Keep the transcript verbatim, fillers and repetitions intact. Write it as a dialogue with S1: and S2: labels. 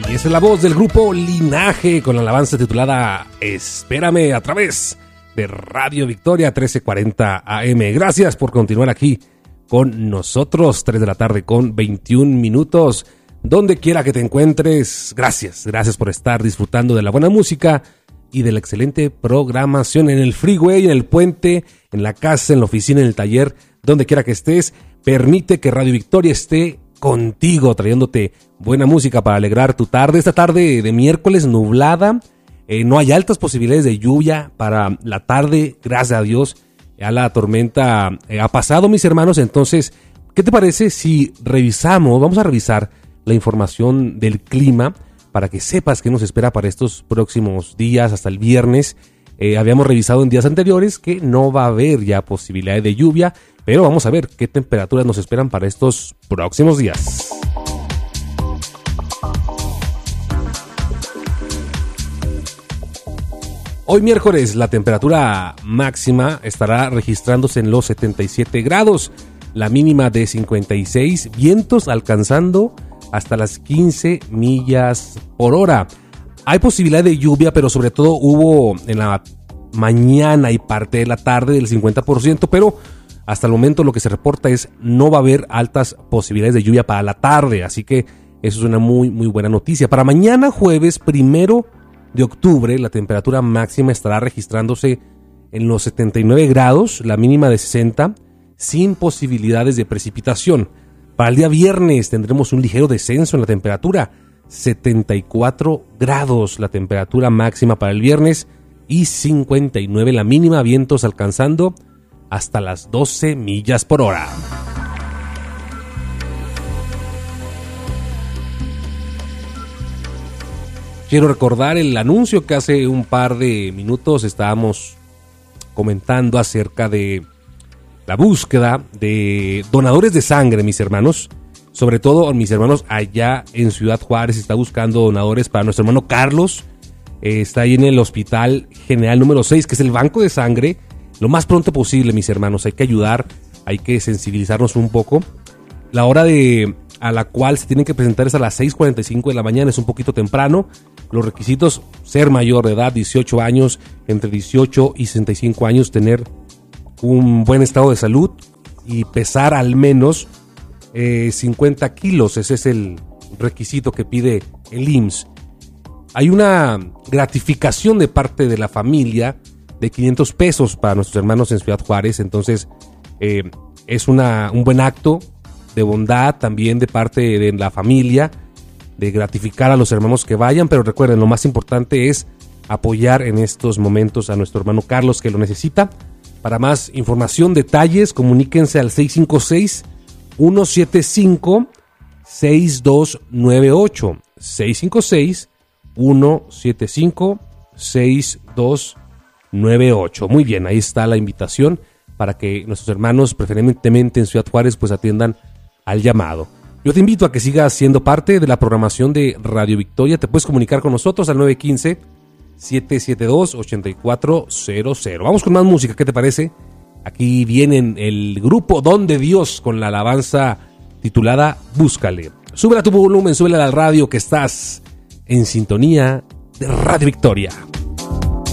S1: Y esa es la voz del grupo Linaje con la alabanza titulada Espérame, a través de Radio Victoria trece cuarenta A M. Gracias por continuar aquí con nosotros, tres de la tarde con veintiún minutos. Donde quiera que te encuentres, gracias, gracias por estar disfrutando de la buena música y de la excelente programación en el freeway, en el puente, en la casa, en la oficina, en el taller, donde quiera que estés. Permite que Radio Victoria esté contigo, trayéndote buena música para alegrar tu tarde. Esta tarde de miércoles nublada, eh, no hay altas posibilidades de lluvia para la tarde, gracias a Dios. Ya la tormenta eh, ha pasado, mis hermanos. Entonces, ¿qué te parece si revisamos, vamos a revisar la información del clima para que sepas qué nos espera para estos próximos días hasta el viernes? Eh, habíamos revisado en días anteriores que no va a haber ya posibilidad de lluvia, pero vamos a ver qué temperaturas nos esperan para estos próximos días. Hoy miércoles la temperatura máxima estará registrándose en los setenta y siete grados, la mínima de cincuenta y seis, vientos alcanzando hasta las quince millas por hora. Hay posibilidad de lluvia, pero sobre todo hubo en la mañana y parte de la tarde del cincuenta por ciento, pero hasta el momento lo que se reporta es no va a haber altas posibilidades de lluvia para la tarde, así que eso es una muy muy buena noticia. Para mañana jueves primero de octubre la temperatura máxima estará registrándose en los setenta y nueve grados, la mínima de sesenta, sin posibilidades de precipitación. Para el día viernes tendremos un ligero descenso en la temperatura, setenta y cuatro grados la temperatura máxima para el viernes y cincuenta y nueve la mínima, vientos alcanzando hasta las doce millas por hora. Quiero recordar el anuncio que hace un par de minutos estábamos comentando acerca de la búsqueda de donadores de sangre, mis hermanos. Sobre todo mis hermanos allá en Ciudad Juárez está buscando donadores para nuestro hermano Carlos. Eh, está ahí en el Hospital General número seis, que es el banco de sangre. Lo más pronto posible, mis hermanos. Hay que ayudar, hay que sensibilizarnos un poco. La hora de a la cual se tienen que presentar es a las seis cuarenta y cinco de la mañana, es un poquito temprano. Los requisitos: ser mayor de edad, dieciocho años, entre dieciocho y sesenta y cinco años, tener un buen estado de salud y pesar al menos eh, cincuenta kilos. Ese es el requisito que pide el I M S S. Hay una gratificación de parte de la familia de quinientos pesos para nuestros hermanos en Ciudad Juárez. Entonces eh, es una, un buen acto de bondad también de parte de la familia, de gratificar a los hermanos que vayan. Pero recuerden, lo más importante es apoyar en estos momentos a nuestro hermano Carlos, que lo necesita. Para más información, detalles, comuníquense al seis cinco seis, uno siete cinco, seis dos nueve ocho. seis cinco seis, uno siete cinco, seis dos nueve ocho. Muy bien, ahí está la invitación para que nuestros hermanos, preferentemente en Ciudad Juárez, pues atiendan al llamado. Yo te invito a que sigas siendo parte de la programación de Radio Victoria. Te puedes comunicar con nosotros al nueve uno cinco, siete siete dos, ocho cuatro cero cero. Vamos con más música, ¿qué te parece? Aquí vienen el grupo Don de Dios con la alabanza titulada Búscale. Súbela a tu volumen, súbela al radio, que estás en sintonía de Radio Victoria.